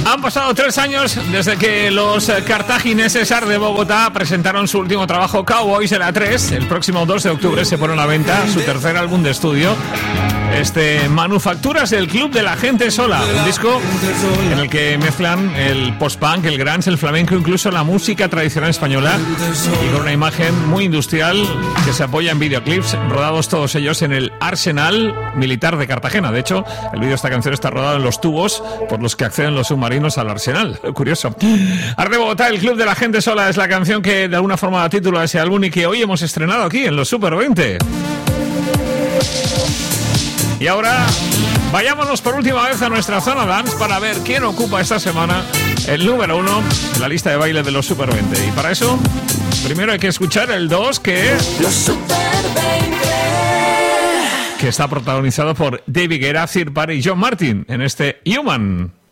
Han pasado 3 años desde que los cartagineses Art de Bogotá presentaron su último trabajo, Cowboys en la 3. El próximo 2 de octubre se pone a la venta su tercer álbum de estudio, Manufacturas del Club de la Gente Sola, un disco en el que mezclan el post-punk, el grunge, el flamenco, incluso la música tradicional española, y con una imagen muy industrial que se apoya en videoclips rodados todos ellos en el Arsenal Militar de Cartagena. De hecho, el vídeo de esta canción está rodado en los tubos por los que acceden los submarinos al Arsenal. Curioso. Art de Bogotá, el Club de la Gente Sola, es la canción que de alguna forma da título a ese álbum y que hoy hemos estrenado aquí en los Super 20. Y ahora vayámonos por última vez a nuestra zona dance para ver quién ocupa esta semana el número 1 en la lista de baile de los Super 20. Y para eso, primero hay que escuchar el 2, Los Super 20. que está protagonizado por David Guetta, Third Party y John Martin en este Human.